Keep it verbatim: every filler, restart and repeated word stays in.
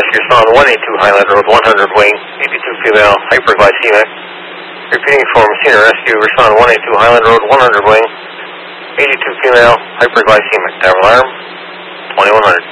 Rescue, respond one eighty-two Highland Road, one hundred wing, eighty-two female, hyperglycemic. Repeating form, senior rescue, respond one eighty-two Highland Road, one hundred wing, eighty-two female, hyperglycemic. Down alarm, twenty-one hundred.